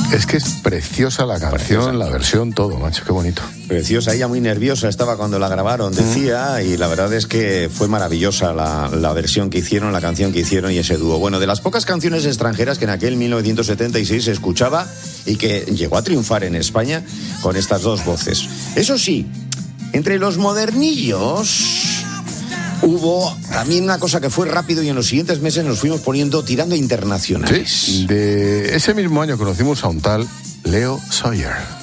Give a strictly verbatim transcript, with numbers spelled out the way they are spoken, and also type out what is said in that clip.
Es que es preciosa la canción, preciosa. La versión, todo, macho, qué bonito. Preciosa, ella muy nerviosa estaba cuando la grabaron, decía, mm. y la verdad es que fue maravillosa la, la versión que hicieron, la canción que hicieron y ese dúo. Bueno, de las pocas canciones extranjeras que en aquel mil novecientos setenta y seis se escuchaba y que llegó a triunfar en España con estas dos voces. Eso sí, entre los modernillos hubo también una cosa que fue rápido y en los siguientes meses nos fuimos poniendo tirando internacionales. Sí, de ese mismo año conocimos a un tal Leo Sayer.